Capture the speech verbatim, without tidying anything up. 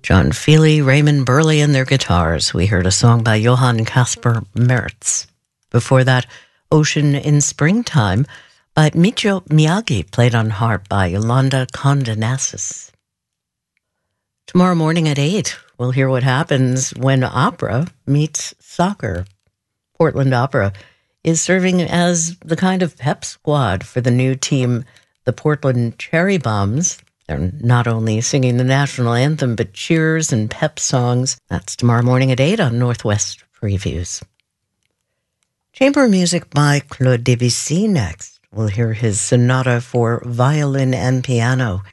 John Feely, Raymond Burley, and their guitars. We heard a song by Johann Caspar Mertz. Before that, Ocean in Springtime by Michio Miyagi, played on harp by Yolanda Condenassis. Tomorrow morning at eight, we'll hear what happens when opera meets soccer. Portland Opera is serving as the kind of pep squad for the new team, the Portland Cherry Bombs. They're not only singing the national anthem, but cheers and pep songs. That's tomorrow morning at eight on Northwest Previews. Chamber music by Claude Debussy next. We'll hear his sonata for violin and piano